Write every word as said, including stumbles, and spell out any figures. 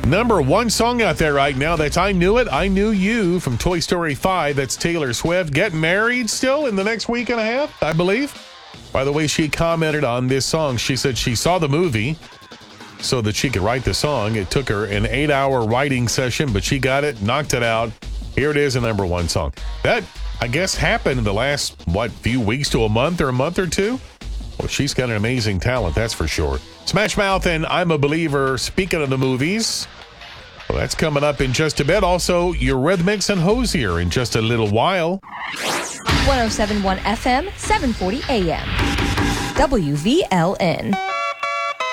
Number one song out there right now. That's I Knew It, I Knew You from Toy Story five. That's Taylor Swift. Getting married still in the next week and a half, I believe. By the way, she commented on this song. She said she saw the movie so that she could write the song. It took her an eight-hour writing session, but she got it, knocked it out. Here it is, a number one song. That, I guess, happened in the last, what, few weeks to a month or a month or two? Well, she's got an amazing talent, that's for sure. Smash Mouth and I'm a Believer. Speaking of the movies, well, that's coming up in just a bit. Also, Eurythmics and Hozier in just a little while. one oh seven point one F M, seven forty A M. W V L N.